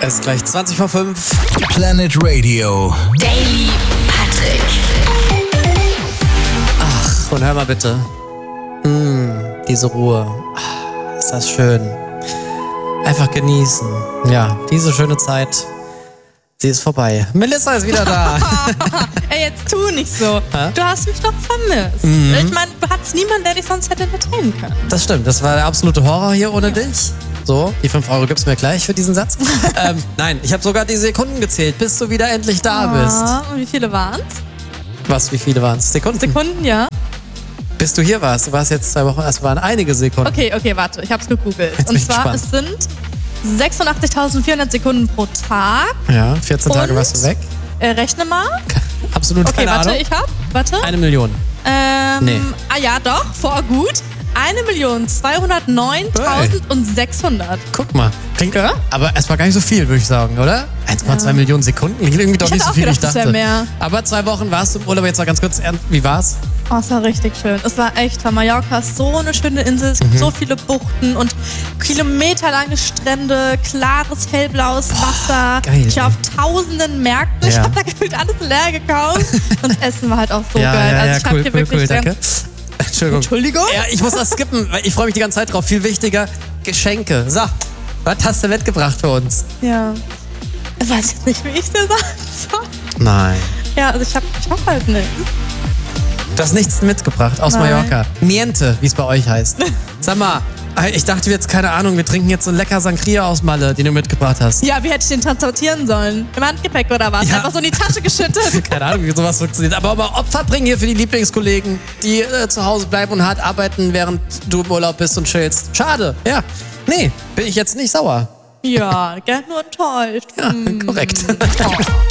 Es ist gleich 20 vor 5. Planet Radio. Daily Patrick. Ach, und hör mal bitte. Diese Ruhe. Ist das schön. Einfach genießen. Ja, diese schöne Zeit. Sie ist vorbei. Melissa ist wieder da. Ey, jetzt tu nicht so. Hä? Du hast mich doch vermisst. Ich meine, du hattest niemanden, der dich sonst hätte entertainen können. Das stimmt, das war der absolute Horror hier ohne dich. So, die 5 Euro gibst du mir gleich für diesen Satz. Nein, ich habe sogar die Sekunden gezählt, bis du wieder endlich da bist. Und wie viele waren's? Was, wie viele waren es? Sekunden? Sekunden, ja. Bis du hier warst. Du warst jetzt 2 Wochen, es waren einige Sekunden. Okay, warte, ich hab's gegoogelt. Jetzt bin Und ich zwar, gespannt. es sind 86.400 Sekunden pro Tag. Ja, 14 Tage Und? warst du weg. Rechne mal. Absolut Okay, keine warte, Ahnung. warte. 1 Million. Nee. Ah ja, doch, vor gut. 1.209.600. Guck mal. Klingt, Ja? aber es war gar nicht so viel, würde ich sagen, oder? 1,2 Millionen Sekunden. Klingt irgendwie doch Ich nicht hätte so viel, wie auch ich gedacht, dachte. das wär mehr. Aber 2 Wochen warst du im Urlaub. Jetzt mal ganz kurz, wie war's? Oh, es war richtig schön. Es war echt, weil Mallorca ist so eine schöne Insel. Es gibt so viele Buchten und kilometerlange Strände, klares, hellblaues Wasser. geil, Ich war auf tausenden Märkten. Ich Ja. habe da gefühlt alles leer gekauft. Und das Essen war halt auch so ja, geil. ja, Also ja, ich habe hier wirklich danke. Entschuldigung. Entschuldigung? Ja, ich muss das skippen, weil ich freue mich die ganze Zeit drauf. Viel wichtiger, Geschenke. So, was hast du mitgebracht für uns? Ja. Ich weiß jetzt nicht, wie ich dir sagen soll. Nein. Ja, also ich hab halt nichts. Du hast nichts mitgebracht aus Nein. Mallorca. Niente, wie es bei euch heißt. Sag mal, ich dachte jetzt, keine Ahnung, wir trinken jetzt so lecker Sangria aus Malle, den du mitgebracht hast. Ja, wie hätte ich den transportieren sollen? Im Handgepäck oder was? Ja. Einfach so in die Tasche geschüttet. Keine Ahnung, wie sowas funktioniert. Aber mal Opfer bringen hier für die Lieblingskollegen, die zu Hause bleiben und hart arbeiten, während du im Urlaub bist und chillst. Schade. Ja. Nee, bin ich jetzt nicht sauer. Ja, gern nur enttäuscht. Ja, korrekt.